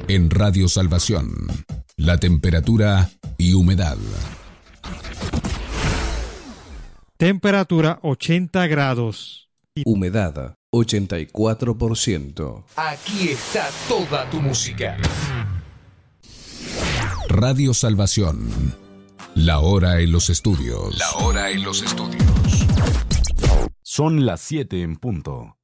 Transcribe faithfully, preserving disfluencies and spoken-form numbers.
En Radio Salvación, la temperatura y humedad. Temperatura ochenta grados. Humedad ochenta y cuatro por ciento. Aquí está toda tu música. Radio Salvación. La hora en los estudios. La hora en los estudios. Son las siete en punto.